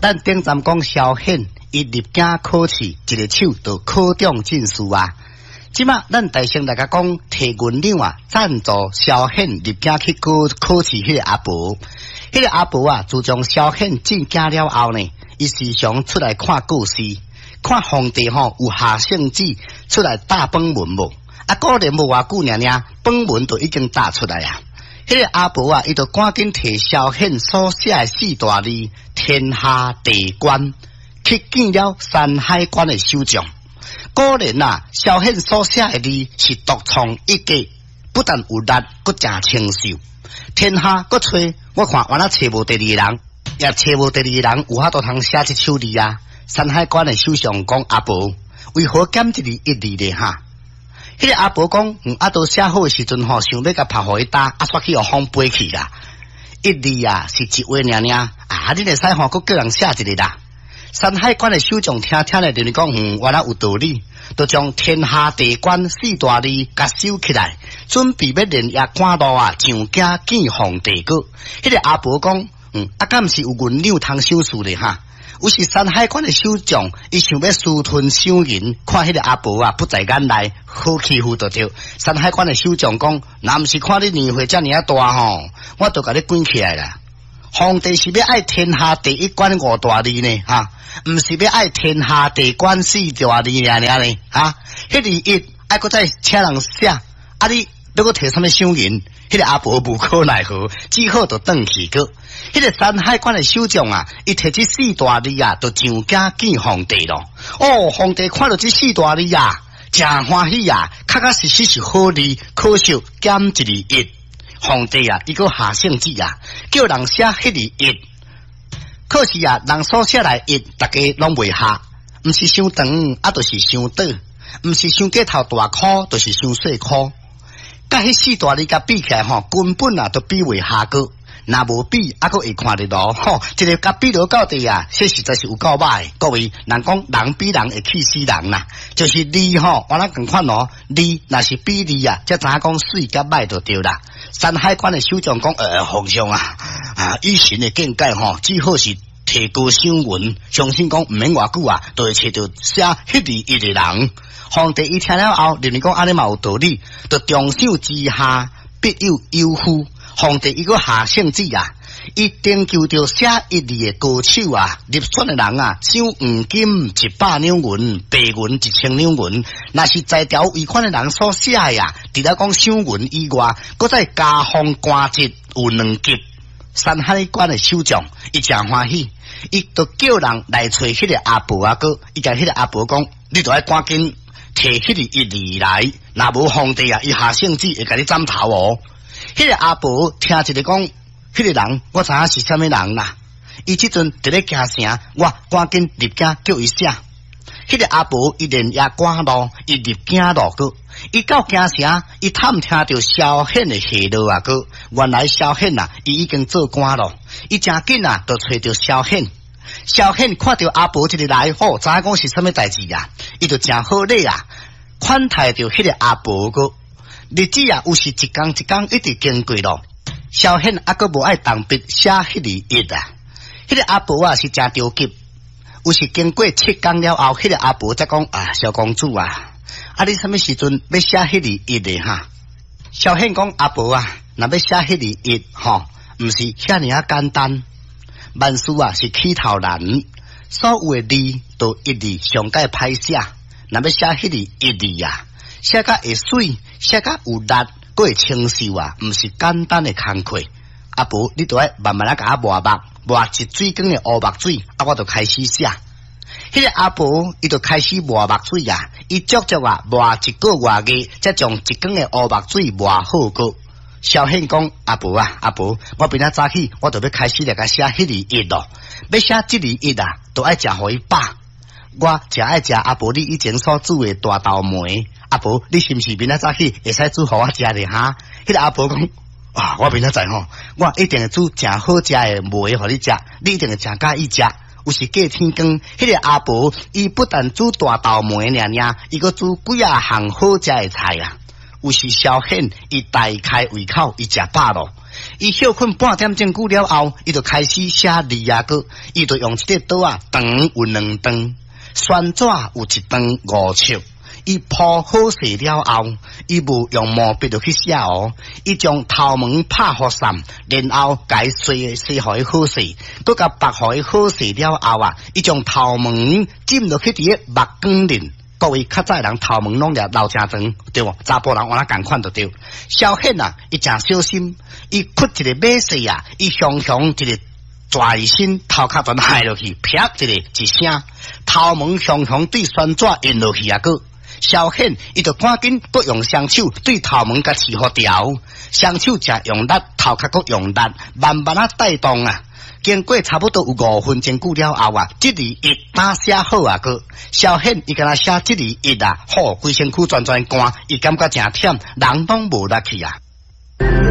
咱顶站讲萧显，伊入京考试，一个手就考中进士啊。即马咱大声大家讲，提银两啊，赞助萧显入京去考试迄个阿婆。迄个阿婆啊，自从萧显进京了后呢，伊时常出来看故事，看皇帝吼有下圣旨出来打本文无？啊，果然无偌久尔，本文就已经打出来啊。迄个阿婆啊，伊就赶紧摕萧显所写的四大字“天下地官”去见了山海关的首长。果然啊，萧显所写的字是独创一格，不但有力，佫真清秀。天下佫找，我看原来找无第二个人，也找无第二个人有法度通写这首字啊。山海关的首相讲阿婆，为何减一字一字咧哈？迄个阿婆讲，都写好的时阵吼，想要甲拍互伊打，煞去互风飞去啦。一字啊是一画尔啊，你会使吼，佫叫人写一个啦。山海关的首长听咧，就是讲，原来有道理，就将天下地官四大字甲收起来，准备要连夜赶路啊，上京见皇帝个。迄个阿婆讲，敢毋是有银两通收拾咧哈？有时山海关的首长，伊想要私吞赏银，看迄个阿婆啊不在眼内，好欺负就对。山海关的首长讲，若毋是看你年岁遮尔大吼，我都甲你滚起来啦。皇帝是要爱天下第一关五大字呢，哈，毋是要爱天下地官四大字尔呢，哈。迄字一爱搁再请人写，啊你要搁摕什么赏银？迄个阿婆无可奈何，只好就转去个。迄个山海关的首长啊，伊摕这四大字啊，就上京见皇帝咯。哦，皇帝看到这四大字啊，真欢喜啊，确确实实是好字，可惜减一字一。皇帝啊，伊个下圣旨啊，叫人写迄字一。可是啊，人所写来一，大家拢袂下，毋是伤长，就是伤短；毋是伤过头大颗，就是伤细颗。甲迄四大字甲比起来吼，根本啊都比袂下个。若无比，还佫会看得到吼，一个甲比落到底啊，这实在是有够歹。各位，人讲人比人会气死人啦，就是字吼，我咱共款哦，字若是比字啊，才知影讲水甲歹就对啦。山海关的首长讲，皇上啊，以前的见解吼，只好是提高赏银，相信讲毋免偌久啊，就会找到写迄字一个人。皇帝伊听了后，认为讲安尼嘛有道理，就重赏之下必有忧夫。皇帝伊个下圣旨啊，伊征求着写一字的高手啊，入选的人啊，赏黄金100两银，白银1000两银。若是在条违款的人所写的啊，除了讲赏银以外，搁再加封官职有2级。山海关的首长伊真欢喜，伊就叫人来找迄个阿婆啊哥，伊甲迄个阿婆讲，你就要赶紧摕迄个一字来，若无皇帝啊，伊下圣旨会甲你斩头哦。迄个阿婆听一个讲，迄个人我知影是啥物人啦。伊即阵伫咧行城，我赶紧入京叫伊写。迄个阿婆伊连夜赶路，伊入京路个，伊到京城，伊探听着萧显的下落啊个。原来萧显啊，伊已经做官咯，伊真紧啊，就找着萧显。萧显看到阿婆一个来，知影讲是啥物代志啊，伊就真好礼啊，款待着迄个阿婆个。日子啊，有时一天一天一直经过咯。萧显还阁无爱动笔写迄字一啊。迄个阿婆啊是真着急，有时经过7天了后，迄个阿婆才讲小公主啊，你什么时阵要写迄字一的哈？萧显讲阿婆啊，若要写迄字一吼，毋是遐尔啊简单。万事啊是起头难，所有的字都一字上界歹写，若要写迄字一字啊。写甲会水，写甲有力，佫会清秀啊，毋是简单的工课。阿婆，你都要慢慢甲我磨一水缸的乌墨水，我就开始写。迄个阿婆，伊就开始磨墨水啊，伊足足啊磨1个月，才将1缸的乌墨水磨好个。萧显讲阿婆啊，阿婆，我明仔早起，我就要开始来甲写迄字一咯。要写这字一啊，都爱食互伊饱。我真爱食阿婆你以前所煮的大豆糜。阿婆，你是毋是明仔早起会使煮互我食咧哈？迄个阿婆讲我明仔载吼，我一定会煮真好食的糜互你食，你一定会真介意食。有时过天光，迄个阿婆伊不但煮大豆糜尔，伊阁煮几项好食的菜啊。有时萧显伊大开胃口，伊食饱咯， 伊休困半点钟久了后，伊就开始写字啊个，伊就用一个刀啊，长有2长，旋纸有1长5尺。伊铺好势了后，伊无用毛笔就去写哦。伊将头毛拍好散，然后改洗好伊好势，佮甲拔好伊好势了后啊，伊将头毛浸落去伫个目光里。各位较早人头毛拢掠流真长，对无？查甫人换共款就对。萧显啊，伊真小心，伊屈一个马势啊，伊雄雄一个拽身头壳全害落去，啪一声，头毛雄雄对旋纸印落去啊个。萧显伊就赶紧搁用双手对头毛甲刺好调，双手才用力，头壳搁用力，慢慢啊带动啊。经过差不多有5分钟久了后啊，这字一打写好啊个。萧显伊敢若写这字一啊，好规身躯全干，伊感觉真忝，人拢无力去啊。